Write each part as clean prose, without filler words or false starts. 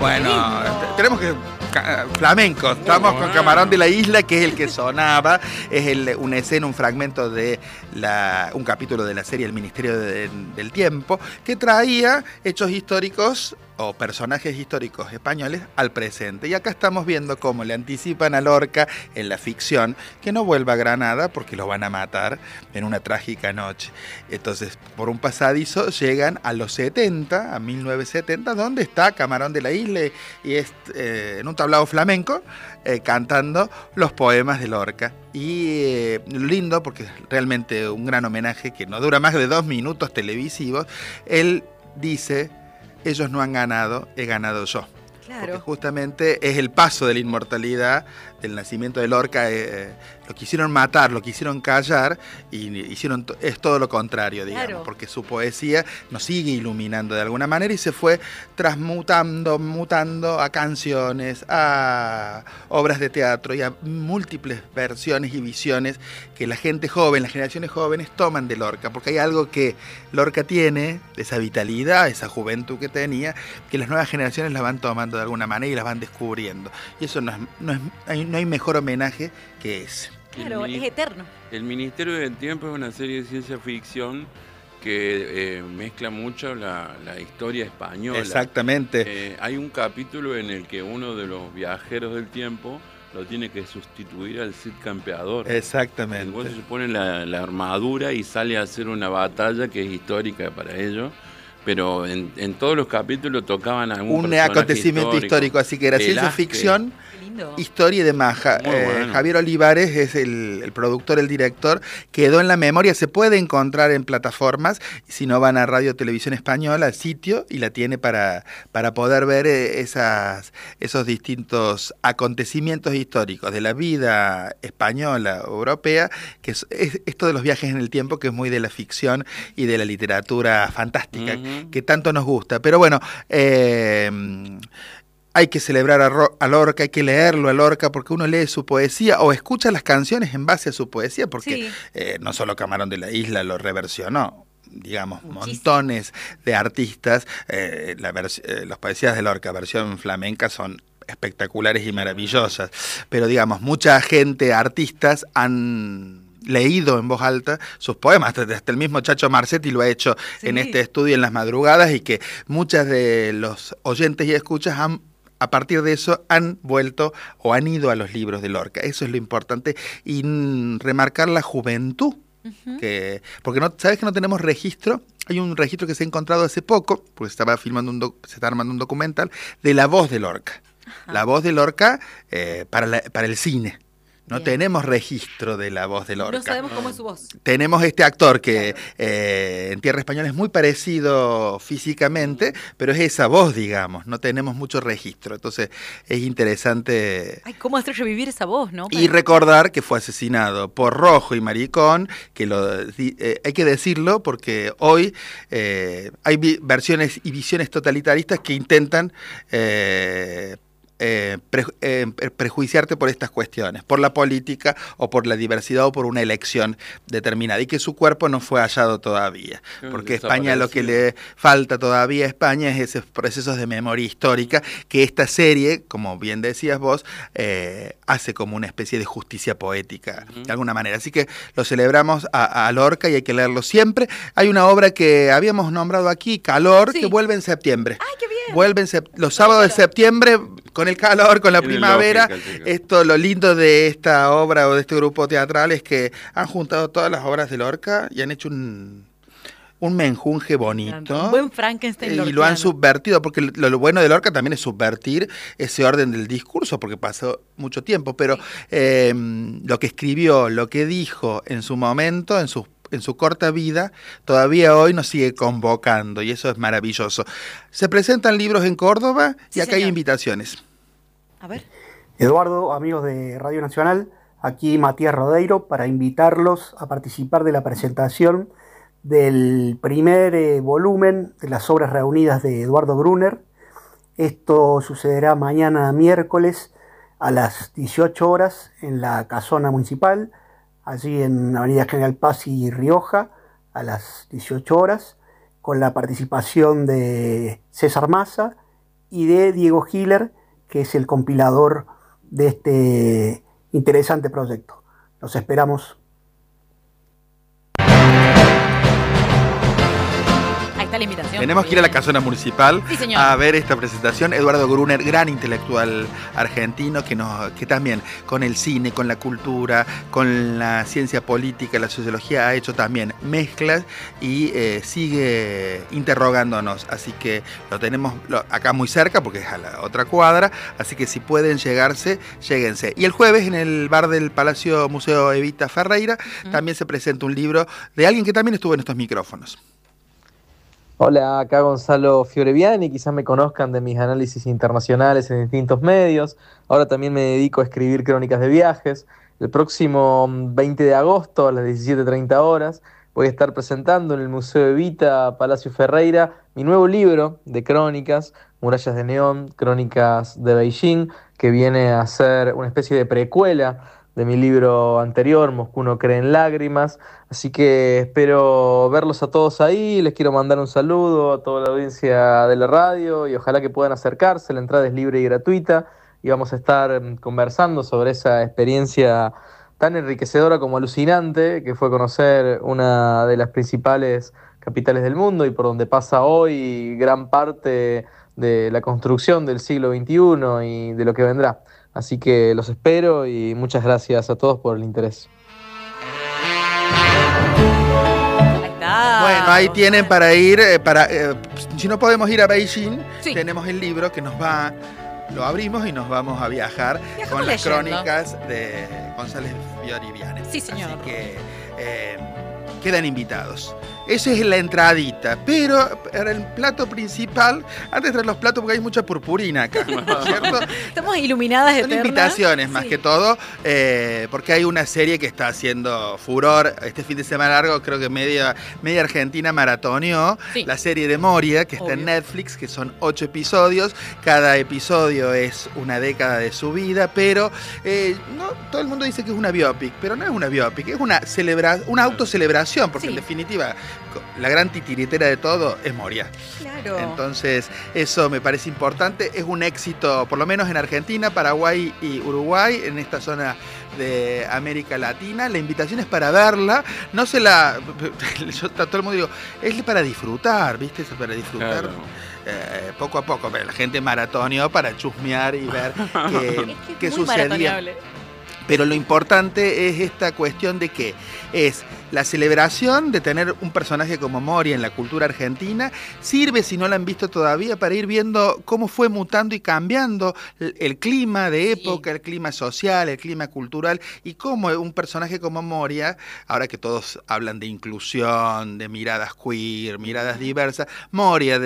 Bueno, tenemos que... flamenco, estamos con Camarón de la Isla, que es el que sonaba, es una escena, un fragmento de un capítulo de la serie El Ministerio del Tiempo, que traía hechos históricos o personajes históricos españoles al presente. Y acá estamos viendo cómo le anticipan a Lorca en la ficción que no vuelva a Granada porque lo van a matar en una trágica noche. Entonces, por un pasadizo llegan a los 70, a 1970, donde está Camarón de la Isla y es en un tablao flamenco cantando los poemas de Lorca. Y lindo, porque es realmente un gran homenaje que no dura más de 2 minutos televisivos. Él dice: ellos no han ganado, he ganado yo. Claro. Porque justamente es el paso de la inmortalidad, del nacimiento de Lorca. Lo quisieron matar, lo quisieron callar y es todo lo contrario, digamos, claro. Porque su poesía nos sigue iluminando de alguna manera y se fue mutando a canciones, a obras de teatro y a múltiples versiones y visiones que la gente joven, las generaciones jóvenes toman de Lorca, porque hay algo que Lorca tiene, esa vitalidad, esa juventud que tenía, que las nuevas generaciones la van tomando de alguna manera y las van descubriendo. Y eso no hay mejor homenaje que ese. Claro, es eterno. El Ministerio del Tiempo es una serie de ciencia ficción que mezcla mucho la historia española. Exactamente. Hay un capítulo en el que uno de los viajeros del tiempo lo tiene que sustituir al Cid Campeador. Exactamente. Entonces se pone la armadura y sale a hacer una batalla que es histórica para ellos. Pero en todos los capítulos tocaban algún acontecimiento histórico, así que era ciencia ficción, historia y demás. Bueno. Javier Olivares es el productor, el director, quedó en la memoria, se puede encontrar en plataformas, si no van a Radio Televisión Española, al sitio, y la tiene para poder ver esos distintos acontecimientos históricos de la vida española, europea, que es esto de los viajes en el tiempo, que es muy de la ficción y de la literatura fantástica, que tanto nos gusta. Pero bueno, hay que celebrar a Lorca, hay que leerlo a Lorca, porque uno lee su poesía o escucha las canciones en base a su poesía, porque no solo Camarón de la Isla lo reversionó, digamos, montones de artistas. Las poesías de Lorca, versión flamenca, son espectaculares y maravillosas, pero digamos, mucha gente, artistas, han leído en voz alta sus poemas, hasta el mismo Chacho Marcetti lo ha hecho en este estudio en las madrugadas, y que muchas de los oyentes y escuchas a partir de eso han vuelto o han ido a los libros de Lorca. Eso es lo importante, y remarcar la juventud, porque sabes que no tenemos registro. Hay un registro que se ha encontrado hace poco, porque se está armando un documental de la voz de Lorca. La voz de Lorca para el cine. No tenemos registro de la voz de Lorca. No sabemos cómo es su voz. Tenemos este actor que en tierra española es muy parecido físicamente, pero es esa voz, digamos. No tenemos mucho registro. Entonces es interesante. Ay, ¿cómo hacer revivir esa voz, no? Y recordar que fue asesinado por Rojo y Maricón, que hay que decirlo porque hoy hay versiones y visiones totalitaristas que intentan prejuiciarte por estas cuestiones, por la política o por la diversidad o por una elección determinada, y que su cuerpo no fue hallado todavía, porque España, lo que le falta todavía a España es esos procesos de memoria histórica que esta serie, como bien decías vos, hace como una especie de justicia poética de alguna manera. Así que lo celebramos a Lorca y hay que leerlo siempre. Hay una obra que habíamos nombrado aquí, Calor, que vuelve en septiembre. ¡Ay, qué bien! Vuelven los sábados de septiembre, con el calor, con la primavera. Esto, lo lindo de esta obra o de este grupo teatral es que han juntado todas las obras de Lorca y han hecho un menjunje bonito. Un buen Frankenstein lorquiano. Y lo han subvertido, porque lo bueno de Lorca también es subvertir ese orden del discurso, porque pasó mucho tiempo, pero lo que escribió, lo que dijo en su momento, en su corta vida, todavía hoy nos sigue convocando, y eso es maravilloso. Se presentan libros en Córdoba y acá hay invitaciones. A ver. Eduardo, amigos de Radio Nacional, aquí Matías Rodeiro para invitarlos a participar de la presentación del primer volumen de las obras reunidas de Eduardo Brunner. Esto sucederá mañana miércoles a las 18 horas en la Casona Municipal, allí en Avenida General Paz y Rioja, a las 18 horas, con la participación de César Massa y de Diego Hiller, que es el compilador de este interesante proyecto. Los esperamos. Ahí está la invitación. Tenemos que ir a la casona municipal Sí, señor. a ver esta presentación. Eduardo Gruner, gran intelectual argentino, que también con el cine, con la cultura, con la ciencia política, la sociología, ha hecho también mezclas y sigue interrogándonos. Así que lo tenemos acá muy cerca, porque es a la otra cuadra. Así que si pueden llegarse, lléguense. Y el jueves en el bar del Palacio Museo Evita Ferreira también se presenta un libro de alguien que también estuvo en estos micrófonos. Hola, acá Gonzalo Fioreviani, quizás me conozcan de mis análisis internacionales en distintos medios. Ahora también me dedico a escribir crónicas de viajes. El próximo 20 de agosto a las 17:30 horas voy a estar presentando en el Museo Evita Palacio Ferreira mi nuevo libro de crónicas, Murallas de Neón, Crónicas de Beijing, que viene a ser una especie de precuela de mi libro anterior, Moscú no cree en lágrimas. Así que espero verlos a todos ahí. Les quiero mandar un saludo a toda la audiencia de la radio y ojalá que puedan acercarse. La entrada es libre y gratuita y vamos a estar conversando sobre esa experiencia tan enriquecedora como alucinante que fue conocer una de las principales capitales del mundo y por donde pasa hoy gran parte de la construcción del siglo XXI y de lo que vendrá. Así que los espero y muchas gracias a todos por el interés. Ahí está. Bueno, ahí tienen para ir, si no podemos ir a Beijing, Sí. tenemos el libro que lo abrimos y nos vamos a viajar Viajamos con las leyendo. crónicas de González Fioriviane. Sí, señor. Así que quedan invitados. Esa es la entradita, pero para el plato principal, antes de traer los platos, porque hay mucha purpurina acá, ¿cierto? Estamos iluminadas Son eternas. invitaciones más Sí. que todo, porque hay una serie que está haciendo furor este fin de semana largo, creo que media Argentina maratoneó, Sí. la serie de Moria, que está en Obvio. Netflix, que son 8 episodios, cada episodio es una década de su vida, pero no, todo el mundo dice que es una biopic, pero no es una biopic, es una autocelebración, porque Sí. en definitiva la gran titiritera de todo es Moria. Claro. Entonces, eso me parece importante. Es un éxito, por lo menos en Argentina, Paraguay y Uruguay, en esta zona de América Latina. La invitación es para verla. No se la... Yo a todo el mundo digo, es para disfrutar, ¿viste? Es para disfrutar. Claro. Poco a poco, pero la gente maratoneó para chusmear y ver qué muy sucedía. maratoneable. Pero lo importante es esta cuestión de que es la celebración de tener un personaje como Moria en la cultura argentina. Sirve, si no la han visto todavía, para ir viendo cómo fue mutando y cambiando el clima de época, el clima social, el clima cultural, y cómo un personaje como Moria, ahora que todos hablan de inclusión, de miradas queer, miradas diversas, Moria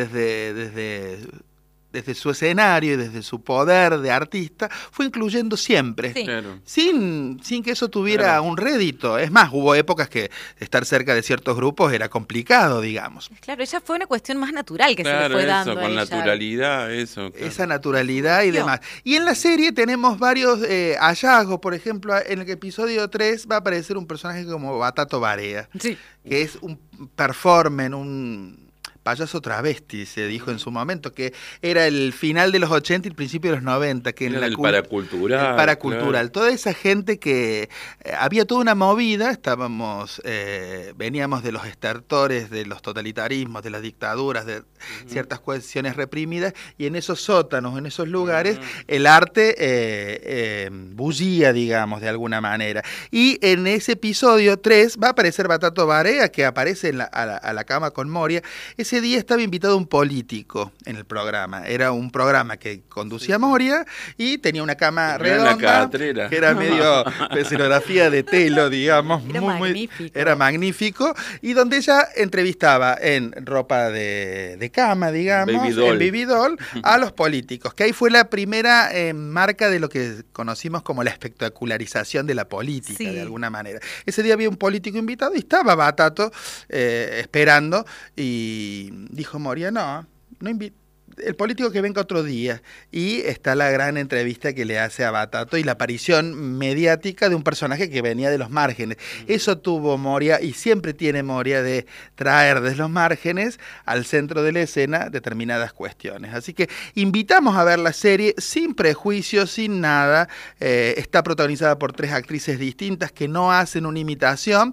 desde su escenario y desde su poder de artista, fue incluyendo siempre, Sí. Claro. sin que eso tuviera Claro. un rédito. Es más, hubo épocas que estar cerca de ciertos grupos era complicado, digamos. Claro, ella fue una cuestión más natural que se Claro, le fue eso, dando a con ella. naturalidad, eso. Claro. Esa naturalidad y Yo. demás. Y en la serie tenemos varios hallazgos. Por ejemplo, en el episodio 3 va a aparecer un personaje como Batato Barea, Sí. que es un performer, un payaso travesti, se dijo en su momento, que era el final de los 80 y el principio de los 90, que en Era la el cul- paracultural. el paracultural. claro. Toda esa gente que había toda una movida, veníamos de los estertores, de los totalitarismos, de las dictaduras, de ciertas cuestiones reprimidas, y en esos sótanos, en esos lugares, el arte bullía, digamos, de alguna manera. Y en ese episodio 3 va a aparecer Batato Barea, que aparece a la cama con Moria. Ese día estaba invitado un político en el programa. Era un programa que conducía Moria y tenía una cama Tenía la redonda, catrera. que era medio de escenografía de telo, digamos. Era magnífico. Era magnífico. Y donde ella entrevistaba en ropa de cama, digamos, Baby doll. en Baby Doll, a los políticos. Que ahí fue la primera marca de lo que conocimos como la espectacularización de la política, Sí. de alguna manera. Ese día había un político invitado y estaba Batato esperando y dijo Moria, el político que venga otro día. Y está la gran entrevista que le hace a Batato y la aparición mediática de un personaje que venía de los márgenes. Eso tuvo Moria y siempre tiene Moria de traer desde los márgenes al centro de la escena determinadas cuestiones. Así que invitamos a ver la serie sin prejuicios, sin nada. Está protagonizada por 3 actrices distintas que no hacen una imitación.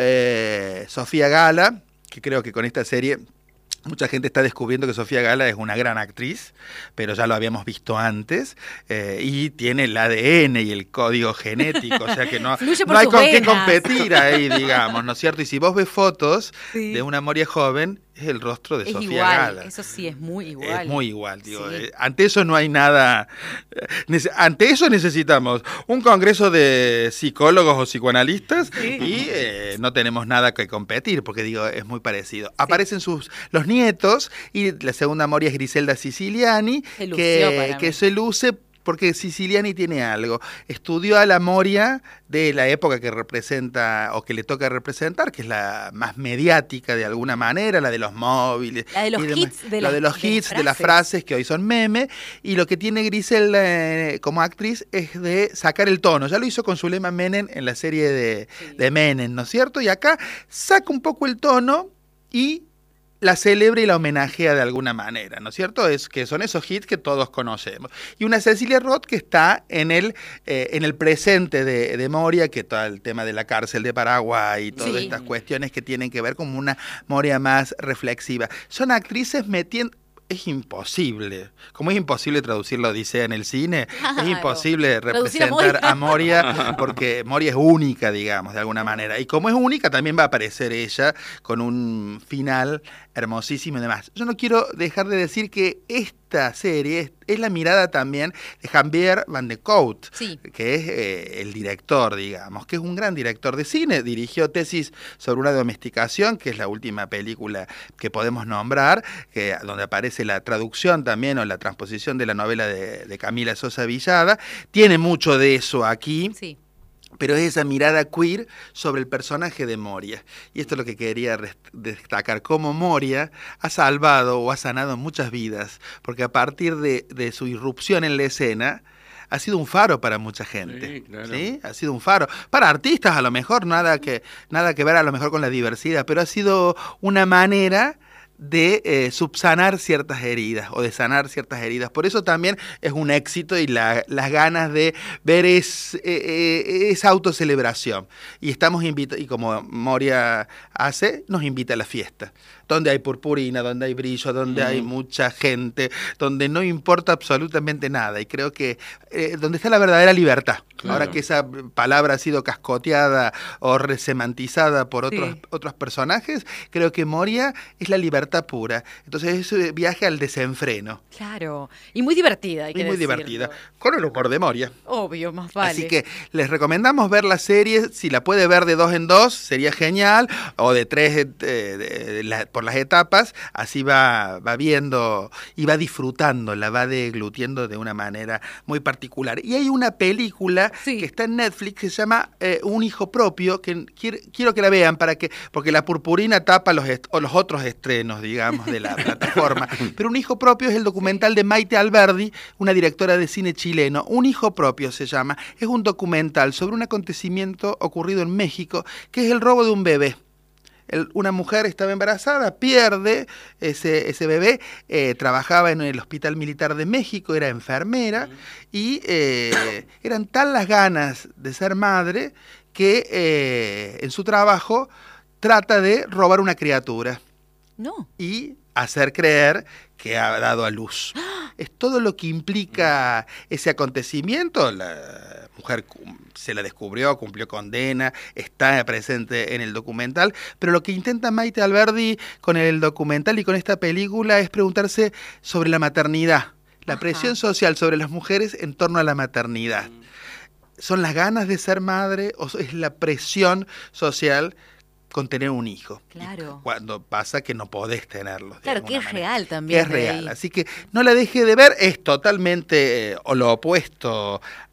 Sofía Gala, que creo que con esta serie mucha gente está descubriendo que Sofía Gala es una gran actriz, pero ya lo habíamos visto antes, y tiene el ADN y el código genético, o sea que no hay con qué competir ahí, digamos, ¿no es cierto? Y si vos ves fotos de una Moria joven, es el rostro de Sofía Gala. Eso sí, es muy igual. Es muy igual, digo. Sí. Ante eso no hay nada. Ante eso necesitamos un congreso de psicólogos o psicoanalistas y no tenemos nada que competir, porque digo, es muy parecido. Sí. Aparecen los nietos y la segunda Moria es Griselda Siciliani, que se luce. Porque Siciliani tiene algo. Estudió a la Moria de la época que representa o que le toca representar, que es la más mediática de alguna manera, la de los móviles. La de los hits. De las frases que hoy son meme. Y lo que tiene Griselda como actriz es de sacar el tono. Ya lo hizo con Zulema Menem en la serie de Menem, ¿no es cierto? Y acá saca un poco el tono y la celebra y la homenajea de alguna manera, ¿no es cierto? Es que son esos hits que todos conocemos. Y una Cecilia Roth que está en el presente de Moria, que todo el tema de la cárcel de Paraguay y todas estas cuestiones que tienen que ver con una Moria más reflexiva. Son actrices metiendo... Es imposible. Como es imposible traducir la Odisea en el cine, claro, es imposible representar a Moria, porque Moria es única, digamos, de alguna manera. Y como es única, también va a aparecer ella con un final hermosísimo y demás. Yo no quiero dejar de decir que esta serie es la mirada también de Javier Van de Cout, que es el director, digamos, que es un gran director de cine. Dirigió Tesis sobre una domesticación, que es la última película que podemos nombrar, donde aparece la traducción también o la transposición de la novela de Camila Sosa Villada. Tiene mucho de eso aquí. Sí. Pero es esa mirada queer sobre el personaje de Moria. Y esto es lo que quería destacar, cómo Moria ha salvado o ha sanado muchas vidas, porque a partir de su irrupción en la escena, ha sido un faro para mucha gente. Sí, claro. ¿Sí? Ha sido un faro. Para artistas a lo mejor, nada que ver a lo mejor con la diversidad, pero ha sido una manera de subsanar ciertas heridas o de sanar ciertas heridas. Por eso también es un éxito y las ganas de ver esa autocelebración. Y estamos invitados, y como Moria hace, nos invita a la fiesta, donde hay purpurina, donde hay brillo, donde hay mucha gente, donde no importa absolutamente nada. Y creo que donde está la verdadera libertad. Claro. Ahora que esa palabra ha sido cascoteada o resemantizada por otros personajes, creo que Moria es la libertad pura. Entonces es viaje al desenfreno. Claro, y muy divertida, hay que decirlo. Divertida, con el humor de Moria. Obvio, más vale. Así que les recomendamos ver la serie, si la puede ver de 2 en 2, sería genial, o de 3 por las etapas, así va viendo y va disfrutando, la va deglutiendo de una manera muy particular. Y hay una película que está en Netflix que se llama Un hijo propio, que quiero que la vean porque la purpurina tapa los otros estrenos, digamos, de la plataforma. Pero Un hijo propio es el documental de Maite Alberdi, una directora de cine chileno. Un hijo propio se llama. Es un documental sobre un acontecimiento ocurrido en México, que es el robo de un bebé. Una mujer estaba embarazada, pierde ese bebé, trabajaba en el Hospital Militar de México, era enfermera, y eran tan las ganas de ser madre que en su trabajo trata de robar una criatura. No. Y hacer creer que ha dado a luz. Es todo lo que implica ese acontecimiento. La mujer se la descubrió, cumplió condena, está presente en el documental, pero lo que intenta Maite Alberdi con el documental y con esta película es preguntarse sobre la maternidad, la presión social sobre las mujeres en torno a la maternidad. ¿Son las ganas de ser madre o es la presión social con tener un hijo? Claro. Cuando pasa que no podés tenerlo. Claro, que es real también. Que es real. Así que no la deje de ver, es totalmente o lo opuesto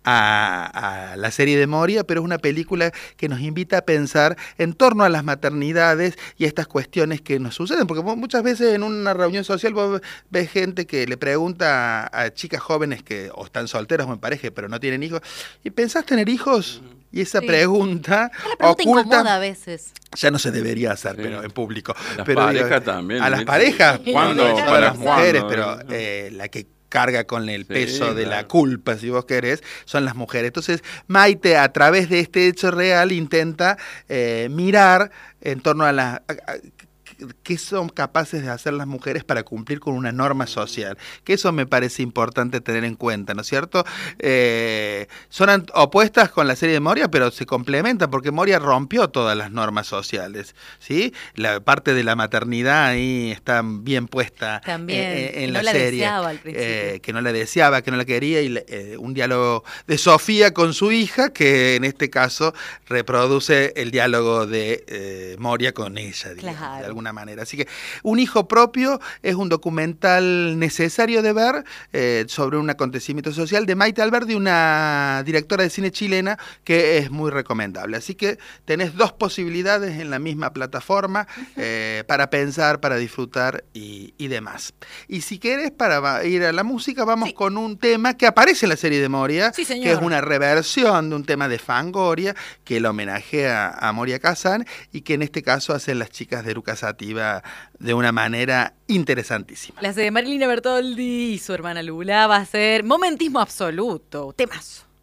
a la serie de Moria, pero es una película que nos invita a pensar en torno a las maternidades y a estas cuestiones que nos suceden, porque muchas veces en una reunión social vos ves gente que le pregunta a chicas jóvenes que o están solteras o en pareja, pero no tienen hijos, ¿y pensás tener hijos? Y esa pregunta oculta incomoda a veces. ya no se debería hacer, pero en público. A las pero parejas también. A las parejas, ¿Cuándo? a las mujeres, ¿Cuándo? pero la que carga con el peso de la claro. culpa, si vos querés, son las mujeres. Entonces, Maite, a través de este hecho real, intenta mirar en torno a qué son capaces de hacer las mujeres para cumplir con una norma social, que eso me parece importante tener en cuenta, ¿no es cierto? Son opuestas con la serie de Moria, pero se complementan, porque Moria rompió todas las normas sociales, ¿sí? La parte de la maternidad ahí está bien puesta en la serie. Deseaba al principio. Que no la deseaba, que no la quería, y un diálogo de Sofía con su hija, que en este caso reproduce el diálogo de Moria con ella, digamos, Claro. de alguna manera. Así que Un hijo propio es un documental necesario de ver sobre un acontecimiento social de Maite Alberdi, una directora de cine chilena que es muy recomendable. Así que tenés dos posibilidades en la misma plataforma para pensar, para disfrutar y demás. Y si querés, para ir a la música, vamos con un tema que aparece en la serie de Moria, Sí, señor. que es una reversión de un tema de Fangoria, que lo homenajea a Moria Kazan y que en este caso hacen las chicas de Eruca Sativa de una manera interesantísima. La de Marilina Bertoldi y su hermana Lula va a ser momentismo absoluto, temazo.